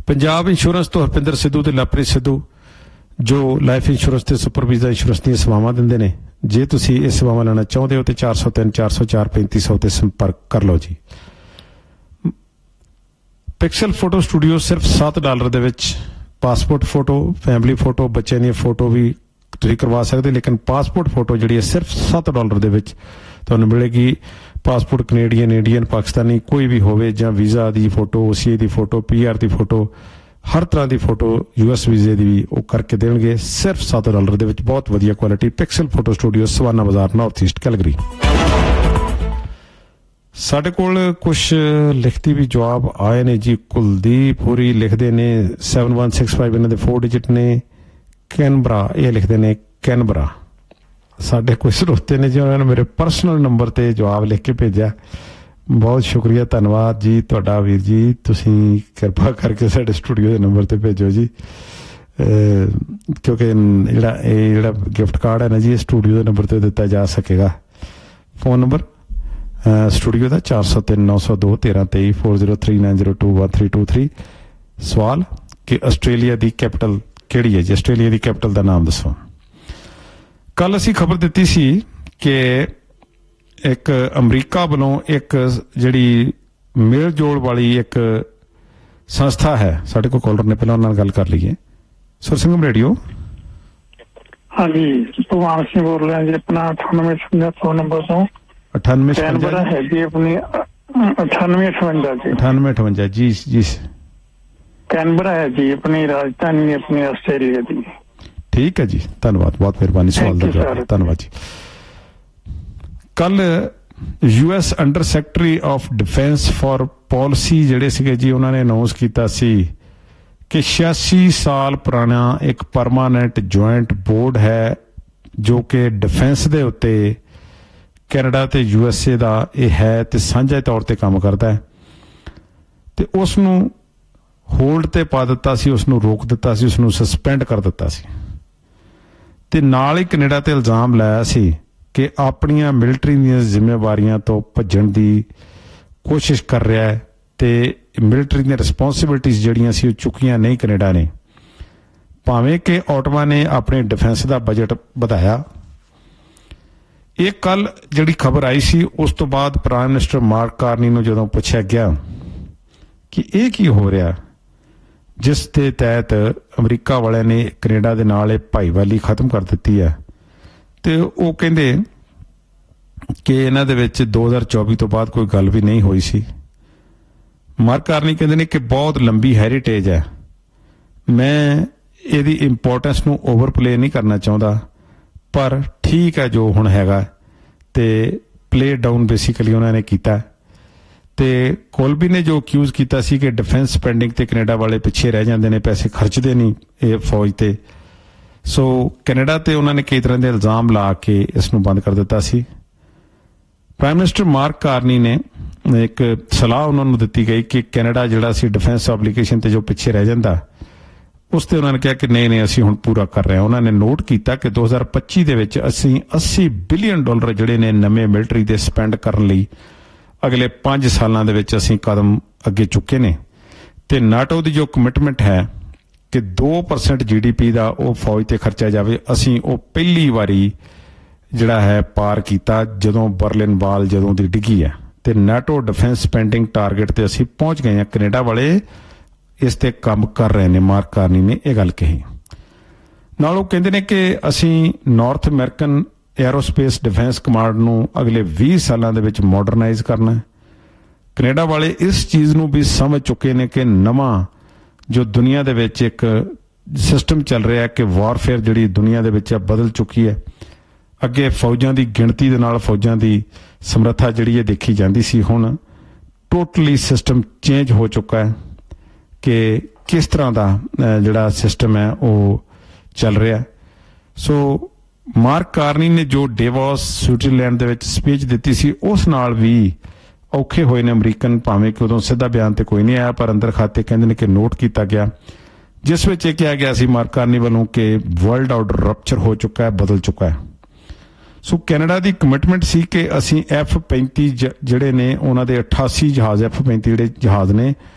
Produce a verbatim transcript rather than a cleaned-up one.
Punjab insurance तो हरपिंदर सिद्धू ते लवप्रीत सिद्धू जो लाइफ इंश्योरेंस ते सुपर वीज़ा इंश्योरेंस दी सेवावां दिंदे ने। जे तुसीं ये सेवावां लेना चाहुंदे हो तो चार सौ तीन चार सौ चार पैंती सौ ते संपर्क कर लो जी। पिक्सल फोटो स्टूडियो सिर्फ सत्त डॉलर दे विच पासपोर्ट फोटो, फैमिली फोटो, बच्चों दी फोटो भी तुसीं करवा सकदे, लेकिन पासपोर्ट फोटो जिहड़ी है सिर्फ सत्त डॉलर दे विच तुहानूं मिलेगी। पासपोर्ट कनेडियन, इंडियन, पाकिस्तानी कोई भी होवे, जां वीज़ा की फोटो, ओ सी ए की फोटो, पी आर की फोटो, हर तरह की फोटो यू एस वीजे की भी वो करके देंगे सिर्फ सत्त डॉलर दे विच। बहुत वधिया quality. Pixel photo studio, savanna बाजार, नॉर्थ ईस्ट कैलगरी। साडे कोल कुछ लिखती भी जवाब आए ने जी। कुलदीप पूरी लिखते ने सैवन वन सिक्स फाइव इन्होंने फोर डिजिट ने। कैनबरा ये लिखते ने कैनबरा। साढ़े कोई स्रोते ने जी, उन्होंने मेरे परसनल नंबर ते जवाब लिख के भेजा। बहुत शुक्रिया, धन्यवाद जी तुहाडा वीर जी। तुसीं किरपा करके साडे स्टूडियो के नंबर ते भेजो जी, क्योंकि जिहड़ा ये जिहड़ा गिफ्ट कार्ड है ना जी, स्टूडियो के नंबर ते दिता जा सकेगा। फोन नंबर स्टूडियो का चार सौ तीन नौ सौ दो तेरह तेई four zero three nine zero to one three to three. सवाल कि आस्ट्रेलिया की कैपिटल किहड़ी है जी? आस्ट्रेलिया की कैपिटल का नाम दसो। कल असी खबर दी सी कि एक अमरीका वालों एक जिहड़ी मेल जोड़ वाली एक संस्था है, साढ़े को कॉलर ने, पहले उन्होंने गल कर लीए। सुरसिंघम रेडियो। हाँ जी, भगवान सिंह बोल रहे हैं जी, अपना अठानवे छवंजा नंबर तो अठानवे कैनबरा है जी, अपनी अठानवे अठवंजा जी अठानवे अठवंजा जी जी कैनबरा है जी, अपनी राजधानी अपनी ऑस्ट्रेलिया की। ठीक है जी, धन्यवाद, बहुत मेहरबानी सवाल का जवाब, धन्यवाद जी। कल US under secretary of defence for policy जिहड़े सीगे जी, उन्होंने अनाउंस किया सी कि छियासी साल पुराना एक परमानेंट जॉइंट बोर्ड है जो कि डिफेंस दे उत्ते कैनेडा ते यूएसए दा ये है ते साझे तौर ते काम करता है, ते उसनूं होल्ड ते पा दिता सी, उसनूं रोक दिता सी, उसनूं सस्पेंड कर दिता सी। ते नाल ही कनेडा ते इल्जाम लाया सी कि अपनियां मिलिटरी दी जिम्मेवारियां तो भज्जण दी कोशिश कर रहा है, ते मिलिटरी दी रिस्पोंसिबिलिटीज जिहड़ियां सी चुकियां नहीं कनेडा ने, भावें कि ऑटवा ने अपने डिफेंस का बजट वधाया। ये कल जिहड़ी खबर आई सी, उस तो बाद प्राइम मिनिस्टर मार्क कार्नी नूं जदों पुछया गया कि ये की हो रहा, जिस दे तहत अमरीका वाले ने कनेडा दे नाल भाईवाली खत्म कर दी है, तो वो कहते कि इन्हां दे विच दो हज़ार चौबी तो बाद कोई गल भी नहीं हुई सी। मार्क कार्नी कहते हैं कि बहुत लंबी हैरीटेज है, मैं इहदी इंपोर्टेंस नूं ओवरप्ले नहीं करना चाहता, पर ठीक है जो हुण हैगा, ते प्ले डाउन बेसिकली उन्होंने किया। ते कोलबी ने जो अक्यूज किया सी कि डिफेंस स्पेंडिंग ते कनेडा वाले पिछे रह जाते हैं, पैसे खर्चते नहीं ये फौज ते। सो कनेडा ते उन्होंने कई तरह के इल्जाम ला के इसनूं बंद कर दिता सी। प्राइम मिनिस्टर मार्क कार्नी ने एक सलाह उन्होंने दी गई कि कनेडा जिहड़ा सी डिफेंस ऑब्लीगेशन ते जो पिछे रह जाता, उस ते उन्होंने कहा कि नहीं नहीं असीं हुण पूरा कर रहे हैं। उन्होंने नोट किया कि दो हज़ार पच्ची दे विच असीं अस्सी बिलियन डॉलर जिहड़े ने नਵੇਂ मिलिटरी दे स्पेंड करन लई अगले पांच सालों के असीं कदम अगे चुके ने, ते नाटो की जो कमिटमेंट है कि दो परसेंट जी डी पी का वो फौज ते खर्चा जाए, असीं वो पहली वारी जिहड़ा है पार किया जदों बर्लिन वाल जदों दी डिगी है, ते नाटो डिफेंस स्पेंडिंग टारगेट ते असीं पहुंच गए हैं। कनेडा वाले इस ते काम कर रहे हैं। मार्क कार्नी ने यह गल कही। नाल वो कहंदे ने कि असीं north American aerospace defence command नूं अगले बीस सालों दे विच मॉडर्नाइज करना है। कनेडा वाले इस चीज़ नूं भी समझ चुके ने कि नवां जो दुनिया दे विच एक सिस्टम चल रहा है कि वारफेयर जिहड़ी दुनिया दे विच बदल चुकी है। अगे फौजां दी गिणती दे नाल फौजां दी समर्था जिहड़ी देखी जाती सी, हुण टोटली सिस्टम चेंज हो चुका है कि किस तरह का जिहड़ा सिस्टम है वो चल रहा है। सो मार्क कार्नी ने जो डेवोस स्विट्जरलैंड दे विच स्पीच दी सी, उस नाल भी औखे होए ने अमरीकन, भावें कि उदों सीधा बयान तो कोई नहीं आया, पर अंदर खाते कहते हैं कि नोट किया गया, जिस विच कहा गया सी मार्क कार्नी वालों कि वर्ल्ड ऑर्डर रप्चर हो चुका है, बदल चुका है। सो कैनेडा की कमिटमेंट सी कि असीं एफ पैंती जिहड़े ने उन्हां दे अठासी जहाज़ एफ पैंती जिहड़े जहाज़ ने